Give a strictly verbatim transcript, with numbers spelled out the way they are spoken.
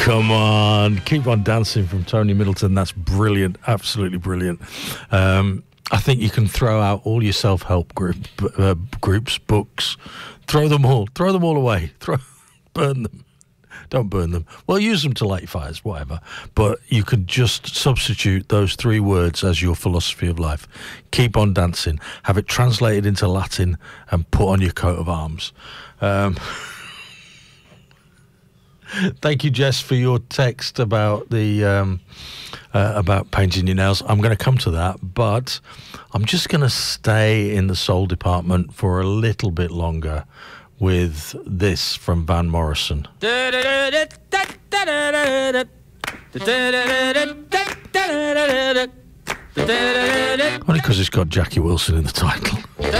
Come on, Keep On Dancing from Tony Middleton. That's brilliant, absolutely brilliant. Um, I think you can throw out all your self-help group, uh, groups, books, throw them all, throw them all away, throw, burn them. Don't burn them. Well, use them to light fires, whatever. But you could just substitute those three words as your philosophy of life. Keep on dancing. Have it translated into Latin and put on your coat of arms. Um, thank you, Jess, for your text about the um, uh, about painting your nails. I'm going to come to that, but I'm just going to stay in the soul department for a little bit longer with this from Van Morrison. Only because it's got Jackie Wilson in the title.